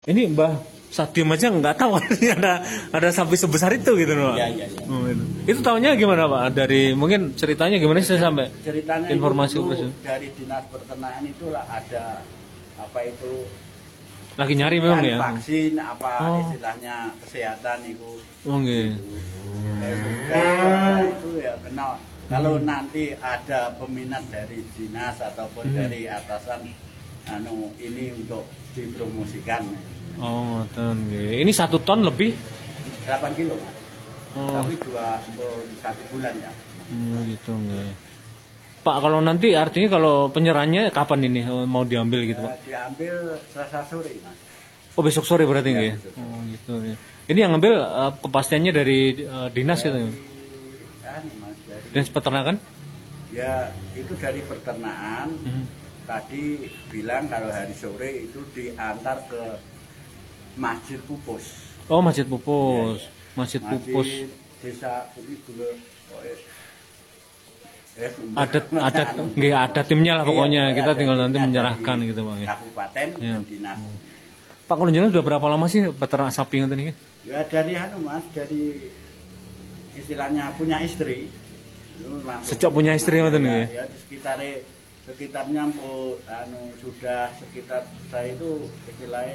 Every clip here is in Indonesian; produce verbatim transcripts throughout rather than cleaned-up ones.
Ini Mbah Sadim aja nggak tahu ada ada sapi sebesar itu gitu loh. Iya, iya, iya. Oh, itu. Itu tahunya gimana Pak? Dari mungkin ceritanya gimana sih sampai Ceritanya informasi itu itu, dari dinas peternakan itulah ada apa itu lagi nyari memang kan ya. vaksin apa Oh. istilahnya kesehatan itu. Oh nggih. Eh, itu ya kenal. Kalau Hmm. nanti ada peminat dari dinas ataupun Hmm. dari atasan anu ini untuk dipromosikan Oh, ngoten nggih. Ini satu ton lebih. delapan kilo Mas. Oh, Tapi dua satu bulan ya. hmm, gitu nggih. Pak, kalau nanti artinya kalau penyerahannya kapan ini mau diambil gitu, Pak? Eh, diambil Selasa sore Mas. Oh, besok sore berarti Ya, nggih. besok sore. Oh, gitu ya. Ini yang ngambil eh, kepastiannya dari eh, dinas gitu. Dari, anu, Mas, dari Dinas peternakan? ya itu dari peternakan Hmm. tadi bilang kalau hari sore itu diantar ke Masjid Pupus. Oh, Masjid Pupus. Masjid Pupus. Desa ini dulu. Oh, eh, eh, Ada ada nggih ada timnya lah pokoknya. Kita tinggal nanti menyerahkan gitu, Bang. Ya. Kabupaten Ya. dan dinas. Pak, kalau jenengan udah berapa lama sih peternak sapi ngoten iki? Ya dari anu Mas, dari istilahnya punya istri. Itu langsung- Sejak punya istri ngoten ya, nggih. ya di sekitar sekitarnya po, anu sudah sekitar saya itu istilahnya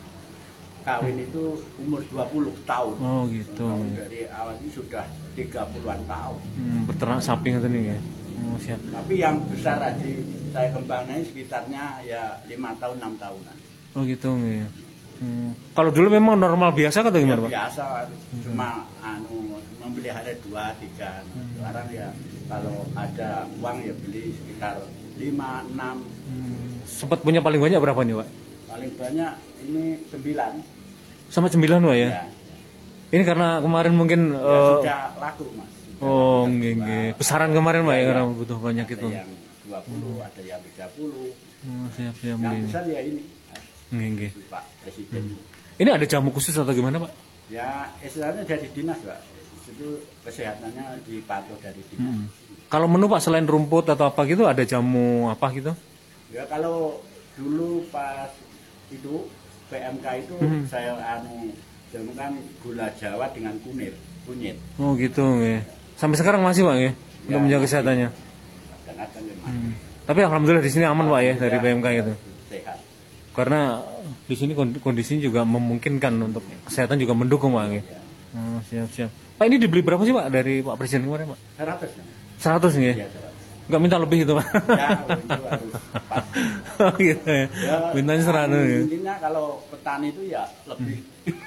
kawin itu umur dua puluh tahun. Oh, gitu. Tahun dari awal ini sudah tiga puluhan tahun. Hmm, peternak sapi ngoten iki. Oh, siap. Tapi yang besar aja saya kembangnya sekitarnya ya lima tahun enam tahunan. Oh, gitu nggih. Hmm. Kalau dulu memang normal biasa atau Ya, gimana, Pak? biasa cuma anu memelihara dua tiga. Sekarang ya kalau ada uang ya beli sekitar lima enam. Hmm. Sempat punya paling banyak berapa nih, Pak? Paling banyak ini sembilan. Sama sembilan, Pak ya? Ya, Ini karena kemarin mungkin ya eh, sudah laku Mas. Sudah oh, laku, nggih sudah nggih. dua. Besaran kemarin, Pak ya, Ya, karena ya. butuh banyak Ada itu. yang dua puluh, ada yang tiga puluh. Oh, siap siap Yang nggih. besar ya ini Nggih nggih. Pak Presiden. Ini ada jamu khusus atau gimana, Pak? Ya istilahnya dari dinas Pak. Itu kesehatannya dipantau dari dinas. Hmm. Kalau menu Pak selain rumput atau apa gitu ada jamu apa gitu? Ya kalau dulu pas itu P M K itu Hmm. saya anu jamukan gula Jawa dengan kunir, kunyit. Oh, gitu nggih. Sampai sekarang masih, Pak ya? Untuk Ya, menjaga masih. kesehatannya. Kadang-kadang memang Hmm. Tapi alhamdulillah di sini aman, Pak ya, dari P M K itu. sehat. Karena di sini kond- kondisinya juga memungkinkan untuk kesehatan juga mendukung, Pak ya. Ya. Oh, siap siap. Pak, ini dibeli berapa sih, Pak, dari Pak Presiden kemarin, Pak? seratus ya. seratus nggih. Ya, seratus. Enggak minta lebih itu, Pak. Ya, itu harus pas. Oh, gitu ya. Ya, Mintanya seratus ya. intinya kalau petani itu ya lebih.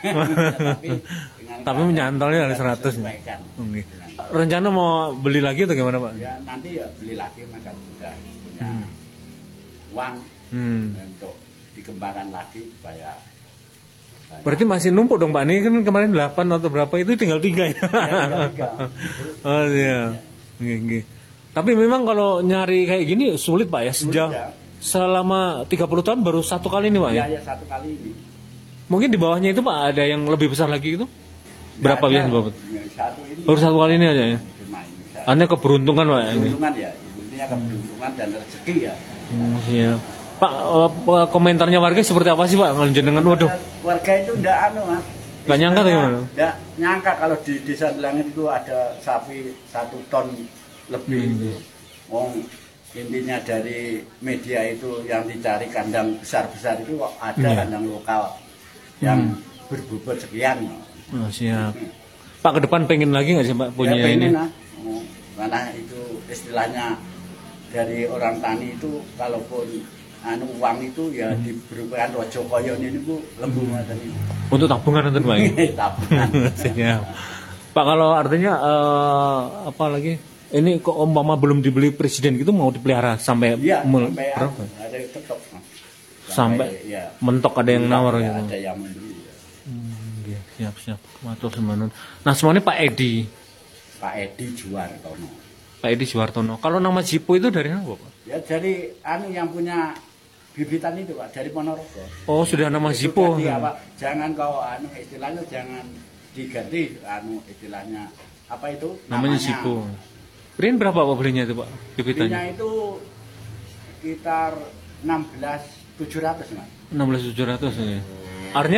tapi dengan Tapi keadaan menyantolnya ada kita seratus ya? sesuaikan. Oke. Dengan- Rencana mau beli lagi atau gimana, Pak? Ya nanti ya beli lagi maka sudah punya Hmm. uang Hmm. untuk dikembangkan lagi supaya banyak. Berarti masih numpuk dong, Pak. Ini kan kemarin delapan atau berapa itu tinggal tiga ya. tinggal tiga. Oh, iya. Nggih, nggih. Tapi memang kalau nyari kayak gini sulit, Pak ya. Sejak ya. selama tiga puluh tahun baru satu kali ini, Pak ya. Ya, ya satu kali ini. Mungkin di bawahnya itu, Pak, ada yang lebih besar lagi itu? Berapa Nggak biasa, ada. Bapak? Ya, satu ini. Baru satu kali ini aja ya. Cuma ini. Satu. Aneh keberuntungan, Pak ini. Keberuntungan ya, intinya keberuntungan dan rezeki ya. Hmm, iya. Pak, eh, komentarnya warga seperti apa sih, Pak? Kalau jenengan, waduh, Warga itu ndak anu Mas. Nggak nyangka tuh gimana? Ndak nyangka kalau di desa Delangit itu ada sapi satu ton lebih. Hmm. Wong intinya dari media itu yang dicari kandang besar-besar itu kok ada Iya. kandang lokal yang Hmm. berbobot sekian. oh, siap. Pak, ke depan pengen lagi nggak sih, Pak, punya ya, pengen ini? lah. Oh, karena itu istilahnya dari orang tani itu kalaupun anu uang itu ya Hmm. diberikan rojo koyon ini bu lembu ngoten itu. Untuk tabungan nanti, Pak. ya? Tabungan. Siap. Pak, kalau artinya eh, apa lagi? Ini kok umpama belum dibeli presiden gitu mau dipelihara sampai Iya, mul- sampai berapa? anu, ada yang ketok. Mas. Sampai ya, mentok ada yang nawar ya, gitu. ada yang membeli. Ya. Hmm, iya, siap siap. Matur semanun. Nah, semuanya Pak Edi. Pak Edi Juwartono. Pak Edi Suwartono. Kalau nama Jipo itu dari mana, Pak? Ya dari anu yang punya bibitan itu Pak dari Ponorogo. Oh, sudah nama Itu Jipo. ganti apa? Jangan kau anu istilahnya jangan diganti anu istilahnya apa itu? Namanya Jipo. Rin berapa Pak belinya itu, Pak? Belinya Bibitannya? itu sekitar enam belas tujuh ratus Mas. enam belas tujuh ratus ya. Artinya